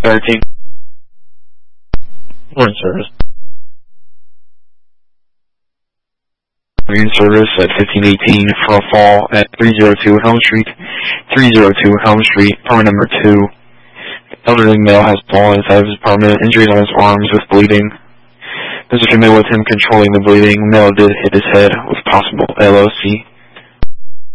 13. Morning service. Marine service at 1518 for a fall at 302 Helm Street. 302 Helm Street, apartment number 2. Elderly male has fallen inside of his apartment, injuries on his arms with bleeding. There's a familiar with him controlling the bleeding. Male did hit his head with possible LOC.